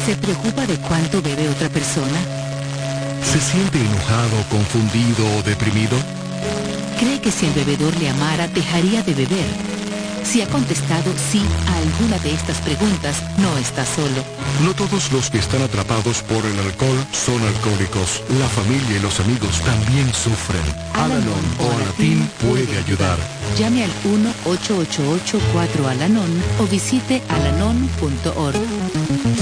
¿Se preocupa de cuánto bebe otra persona? ¿Se siente enojado, confundido o deprimido? ¿Cree que si el bebedor le amara, dejaría de beber? Si ha contestado sí a alguna de estas preguntas, no está solo. No todos los que están atrapados por el alcohol son alcohólicos. La familia y los amigos también sufren. Al-Anon o Alatín puede ayudar. Llame al 1-888-4-ALANON o visite alanon.org.